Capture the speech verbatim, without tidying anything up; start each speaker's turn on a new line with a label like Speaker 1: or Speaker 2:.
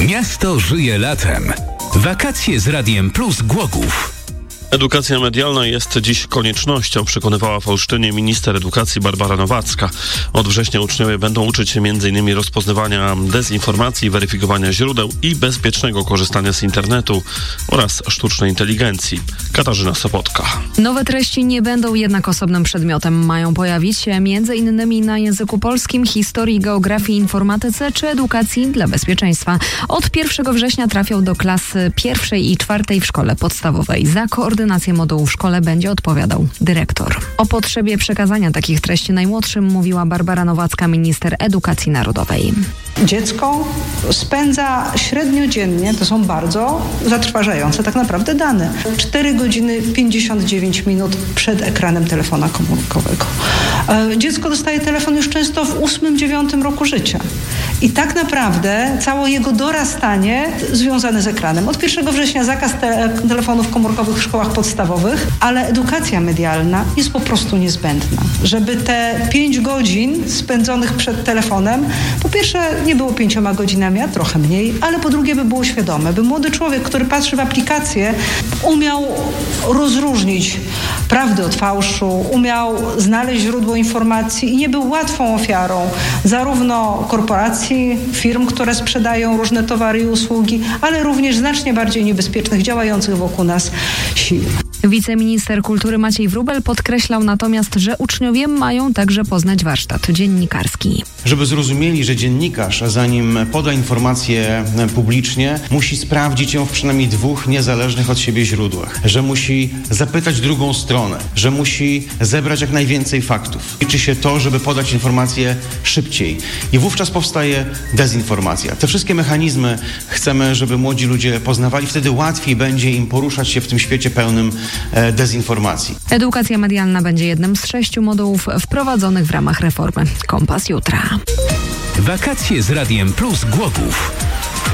Speaker 1: Miasto żyje latem. Wakacje z Radiem Plus Głogów.
Speaker 2: Edukacja medialna jest dziś koniecznością, przekonywała w Olsztynie minister edukacji Barbara Nowacka. Od września uczniowie będą uczyć się między innymi rozpoznawania dezinformacji, weryfikowania źródeł i bezpiecznego korzystania z internetu oraz sztucznej inteligencji. Katarzyna Sopotka.
Speaker 3: Nowe treści nie będą jednak osobnym przedmiotem. Mają pojawić się między innymi na języku polskim, historii, geografii, informatyce czy edukacji dla bezpieczeństwa. Od pierwszego września trafią do klasy pierwszej i czwartej w szkole podstawowej. Za koordynację modułu w szkole będzie odpowiadał dyrektor. O potrzebie przekazania takich treści najmłodszym mówiła Barbara Nowacka, minister edukacji narodowej.
Speaker 4: Dziecko spędza średnio dziennie, to są bardzo zatrważające tak naprawdę dane, cztery godziny pięćdziesiąt dziewięć minut przed ekranem telefona komórkowego. Dziecko dostaje telefon już często w ósmym, dziewiątym roku życia. I tak naprawdę całe jego dorastanie związane z ekranem. Od pierwszego września zakaz te- telefonów komórkowych w szkołach podstawowych, ale edukacja medialna jest po prostu niezbędna. Żeby te pięć godzin spędzonych przed telefonem, po pierwsze nie było pięcioma godzinami, a trochę mniej, ale po drugie by było świadome, by młody człowiek, który patrzy w aplikację, umiał rozróżnić prawdę od fałszu, umiał znaleźć źródło informacji i nie był łatwą ofiarą zarówno korporacji, firm, które sprzedają różne towary i usługi, ale również znacznie bardziej niebezpiecznych, działających wokół nas sił.
Speaker 3: Wiceminister kultury Maciej Wróbel podkreślał natomiast, że uczniowie mają także poznać warsztat dziennikarski.
Speaker 5: Żeby zrozumieli, że dziennikarz, zanim poda informację publicznie, musi sprawdzić ją w przynajmniej dwóch niezależnych od siebie źródłach, że musi zapytać drugą stronę, że musi zebrać jak najwięcej faktów. Liczy się to, żeby podać informację szybciej i wówczas powstaje dezinformacja. Te wszystkie mechanizmy chcemy, żeby młodzi ludzie poznawali, wtedy łatwiej będzie im poruszać się w tym świecie pełnym dezinformacji.
Speaker 3: Edukacja medialna będzie jednym z sześciu modułów wprowadzonych w ramach reformy. Kompas jutra.
Speaker 1: Wakacje z Radiem Plus Głogów.